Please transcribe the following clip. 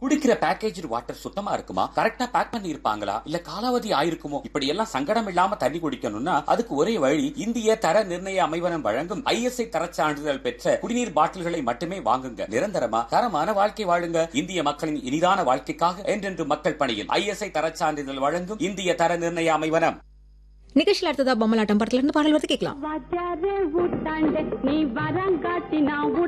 குடிக்கிற package water சுத்தமா இருக்குமா, கரெக்டா பேக் பண்ணி இருப்பாங்களா, இல்ல காலாவதி ஆயிருக்குமோ, இப்படி எல்லாம் சங்கடம் இல்லாம தண்ணி குடிக்கணும்னா அதுக்கு ஒரே வழி இந்திய தர நிர்ணய அமைவனம் வழங்கும் ISI தரச் சான்றிதழ் பெற்ற குடிநீர் பாட்டில்களை மட்டுமே வாங்குங்க. நிரந்தரமா தரமான வாழ்க்கை வாழுங்க. இந்திய மக்களின் இனிதான வாழ்க்கைக்காக என்றென்று மக்கள் பணியில் ISI தரச் சான்றிதழ் வழங்கும் இந்திய தர நிர்ணய அமைவனம். நிகழ்ச்சியில் அடுத்ததா பொம்மலாட்டம் படத்துல இருந்து பாடல் வந்து கேட்கலாம்.